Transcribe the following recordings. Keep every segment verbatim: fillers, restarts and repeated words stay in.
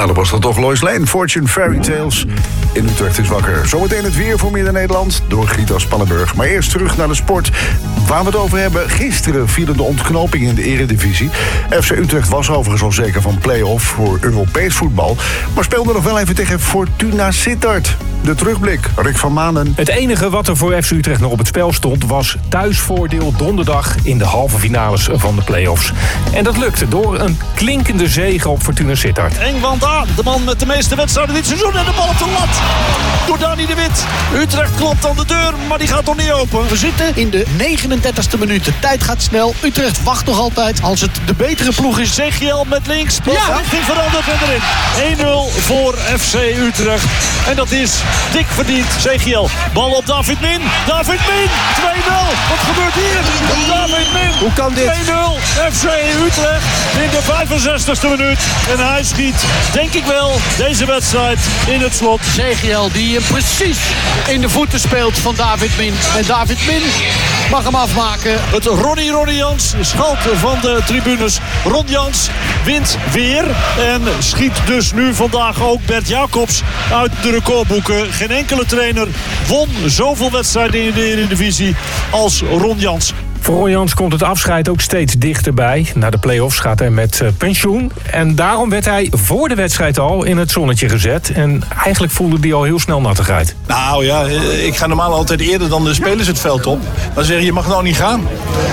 dan was dat toch Lois Lane, Fortune Fairy Tales. In Utrecht is wakker. Zometeen het weer voor Midden-Nederland door Gieta Spannenburg. Maar eerst terug naar de sport waar we het over hebben. Gisteren vielen de ontknoping in de eredivisie. F C Utrecht was overigens al zeker van play-off voor Europees voetbal. Maar speelde nog wel even tegen Fortuna Sittard. De terugblik, Rick van Manen. Het enige wat er voor F C Utrecht nog op het spel stond was thuisvoordeel donderdag in de halve finales van de play-offs. En dat lukte door een klinkende zege op Fortuna Sittard. Engwanda, de man met de meeste wedstrijden dit seizoen en de bal op de lat. Door Dani de Wit. Utrecht klopt aan de deur, maar die gaat toch niet open. We zitten in de negenendertigste minuut. De tijd gaat snel. Utrecht wacht nog altijd. Als het de betere ploeg is. Zegiel met links. Ja, richting veranderd en erin. één nul voor F C Utrecht. En dat is dik verdiend. Zegiel, bal op David Min. David Min, twee nul. Wat gebeurt hier? David Min. Hoe kan dit? twee nul, F C Utrecht in de vijfenzestigste minuut. En hij schiet, denk ik wel, deze wedstrijd in het slot. Zegiel die hem precies in de voeten speelt van David Min. En David Min mag hem afmaken. Het Ronnie Ronnie Jans schalt van de tribunes. Ron Jans wint weer en schiet dus nu vandaag ook Bert Jacobs uit de recordboeken. Geen enkele trainer won zoveel wedstrijden in de Eredivisie als Ron Jans. Voor Ron Jans komt het afscheid ook steeds dichterbij. Na de play-offs gaat hij met uh, pensioen. En daarom werd hij voor de wedstrijd al in het zonnetje gezet. En eigenlijk voelde hij al heel snel nattigheid. Nou ja, ik ga normaal altijd eerder dan de spelers het veld op. Dan zeggen je mag nou niet gaan.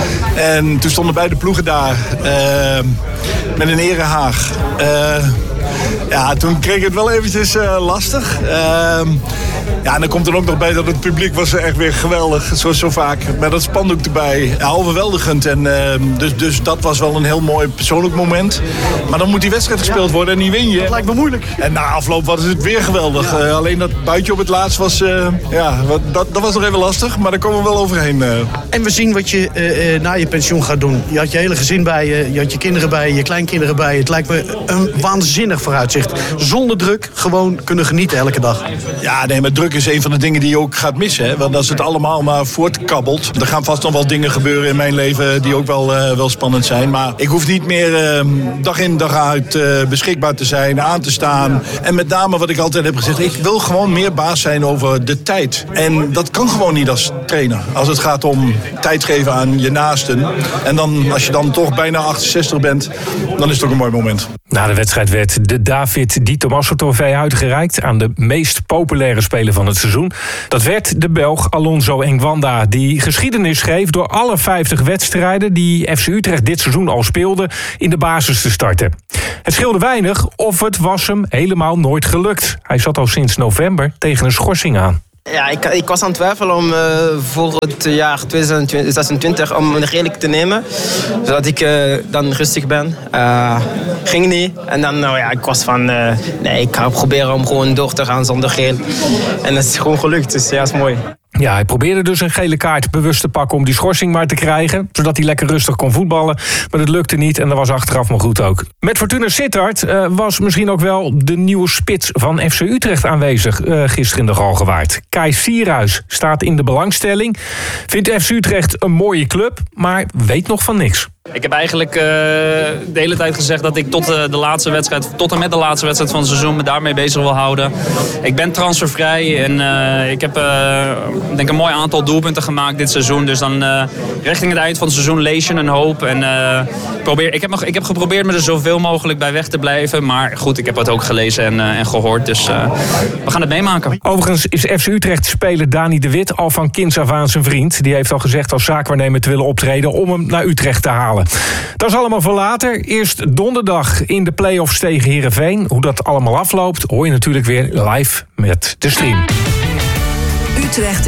En toen stonden beide ploegen daar uh, met een erehaag. Uh, ja, toen kreeg ik het wel eventjes uh, lastig. Uh, ja, en dan komt er ook nog bij dat het publiek was echt weer geweldig. Zoals zo vaak. Met dat spandoek erbij. Ja, overweldigend. En, uh, dus, dus dat was wel een heel mooi persoonlijk moment. Maar dan moet die wedstrijd gespeeld worden en die win je. Dat lijkt me moeilijk. En na afloop was het weer geweldig. Ja. Uh, alleen dat buitje op het laatst was... Uh, ja, dat, dat was nog even lastig. Maar daar komen we wel overheen. Uh. En we zien wat je uh, uh, na je pensioen gaat doen. Je had je hele gezin bij je. Je had je kinderen bij je. Je kleinkinderen bij je. Het lijkt me een waanzinnig vooruitzicht. Zonder druk gewoon kunnen genieten elke dag. Ja, nee, maar druk is een van de dingen die je ook gaat missen. Hè? Want als het allemaal maar voortkabbelt... er gaan vast nog wel dingen gebeuren in mijn leven... die ook wel, uh, wel spannend zijn. Maar ik hoef niet meer uh, dag in dag uit uh, beschikbaar te zijn, aan te staan. En met name wat ik altijd heb gezegd... ik wil gewoon meer baas zijn over de tijd. En dat kan gewoon niet als trainer. Als het gaat om tijd geven aan je naasten. En dan, als je dan toch bijna achtenzestig bent... dan is het ook een mooi moment. Na de wedstrijd werd de David Di Tommaso trofee uitgereikt aan de meest populaire speler van het seizoen. Dat werd de Belg Alonso Engwanda, die geschiedenis schreef door alle vijftig wedstrijden die F C Utrecht dit seizoen al speelde in de basis te starten. Het scheelde weinig of het was hem helemaal nooit gelukt. Hij zat al sinds november tegen een schorsing aan. Ja, ik, ik was aan het twijfelen om uh, voor het jaar tweeduizend zesentwintig om een redelijk te nemen. Zodat ik uh, dan rustig ben. Uh, ging niet. En dan, nou ja, ik was van... Uh, nee, ik ga proberen om gewoon door te gaan zonder geel. En dat is gewoon gelukt, dus ja, dat is mooi. Ja, hij probeerde dus een gele kaart bewust te pakken om die schorsing maar te krijgen. Zodat hij lekker rustig kon voetballen. Maar dat lukte niet en dat was achteraf maar goed ook. Met Fortuna Sittard uh, was misschien ook wel de nieuwe spits van F C Utrecht aanwezig. Uh, gisteren in de Galgenwaard. Kai Sierhuis staat in de belangstelling. Vindt F C Utrecht een mooie club, maar weet nog van niks. Ik heb eigenlijk uh, de hele tijd gezegd dat ik tot, uh, de laatste wedstrijd, tot en met de laatste wedstrijd van het seizoen me daarmee bezig wil houden. Ik ben transfervrij en uh, ik heb uh, denk een mooi aantal doelpunten gemaakt dit seizoen. Dus dan uh, richting het eind van het seizoen lees je een hoop. En, uh, probeer, ik, heb nog, ik heb geprobeerd me er zoveel mogelijk bij weg te blijven. Maar goed, ik heb het ook gelezen en, uh, en gehoord. Dus uh, we gaan het meemaken. Overigens is F C Utrecht-speler Dani de Wit al van kinds af aan zijn vriend. Die heeft al gezegd als zaakwaarnemer te willen optreden om hem naar Utrecht te halen. Dat is allemaal voor later. Eerst donderdag in de play-offs tegen Heerenveen. Hoe dat allemaal afloopt hoor je natuurlijk weer live met de stream. Utrecht